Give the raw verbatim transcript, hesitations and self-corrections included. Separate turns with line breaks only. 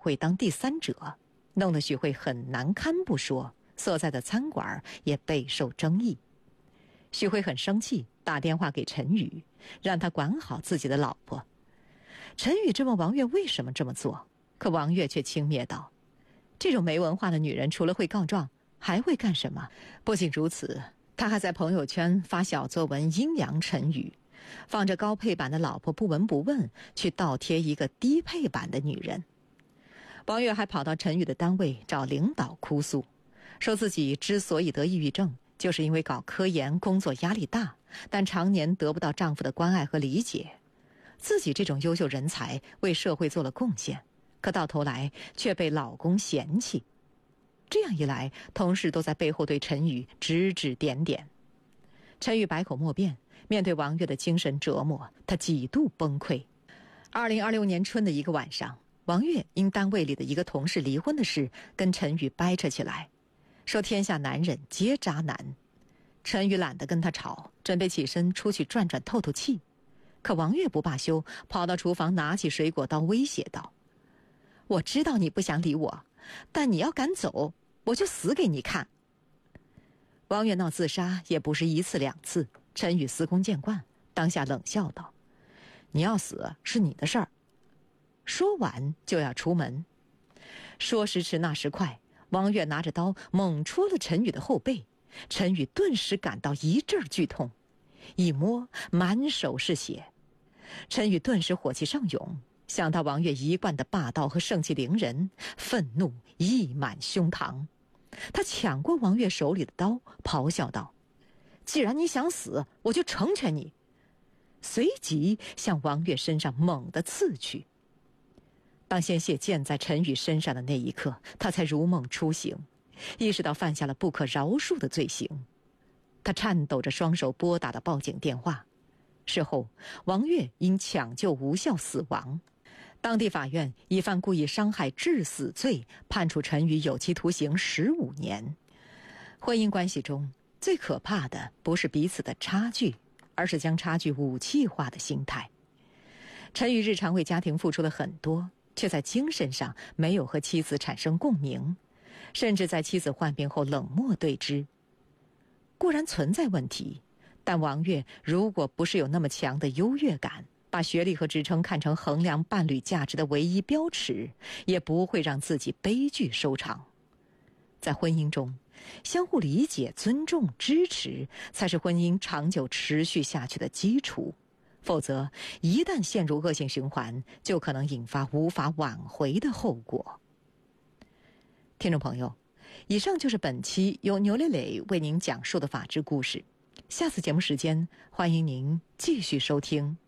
慧当第三者，弄得许慧很难堪不说，所在的餐馆也备受争议。许慧很生气，打电话给陈宇，让他管好自己的老婆。陈宇质问王月为什么这么做，可王月却轻蔑道：这种没文化的女人除了会告状还会干什么？不仅如此，她还在朋友圈发小作文阴阳陈宇，放着高配版的老婆不闻不问，去倒贴一个低配版的女人。王月还跑到陈宇的单位找领导哭诉，说自己之所以得抑郁症，就是因为搞科研工作压力大，但常年得不到丈夫的关爱和理解。自己这种优秀人才为社会做了贡献，可到头来却被老公嫌弃。这样一来，同事都在背后对陈宇指指点点。陈宇百口莫辩，面对王月的精神折磨，他几度崩溃。二零二六年春的一个晚上，王月因单位里的一个同事离婚的事跟陈宇掰扯起来，说天下男人皆渣男。陈宇懒得跟他吵，准备起身出去转转透透气。可王月不罢休，跑到厨房拿起水果刀威胁道：我知道你不想理我，但你要敢走，我就死给你看。王月闹自杀也不是一次两次，陈宇司空见惯，当下冷笑道：你要死是你的事儿。说完就要出门。说时迟那时快，王月拿着刀猛戳了陈宇的后背，陈宇顿时感到一阵剧痛，一摸满手是血。陈宇顿时火气上涌，想到王月一贯的霸道和盛气凌人，愤怒溢满胸膛。他抢过王月手里的刀，咆哮道：既然你想死，我就成全你。随即向王月身上猛地刺去。当鲜血溅在陈宇身上的那一刻，他才如梦初醒，意识到犯下了不可饶恕的罪行。他颤抖着双手拨打了报警电话。事后，王月因抢救无效死亡。当地法院以犯故意伤害致死罪判处陈宇有期徒刑十五年。婚姻关系中最可怕的不是彼此的差距，而是将差距武器化的心态。陈宇日常为家庭付出了很多，却在精神上没有和妻子产生共鸣，甚至在妻子患病后冷漠对之。固然存在问题，但王月如果不是有那么强的优越感，把学历和职称看成衡量伴侣价值的唯一标尺，也不会让自己悲剧收场。在婚姻中，相互理解、尊重、支持，才是婚姻长久持续下去的基础。否则，一旦陷入恶性循环，就可能引发无法挽回的后果。听众朋友，以上就是本期由牛磊磊为您讲述的法治故事。下次节目时间，欢迎您继续收听。